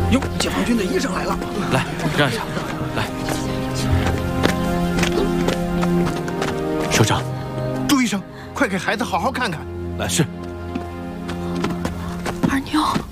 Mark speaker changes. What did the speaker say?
Speaker 1: 哟，解放军的医生来了，
Speaker 2: 来，让一下，来。首长，
Speaker 1: 朱医生，快给孩子好好看看。
Speaker 2: 来是。
Speaker 3: 二妞。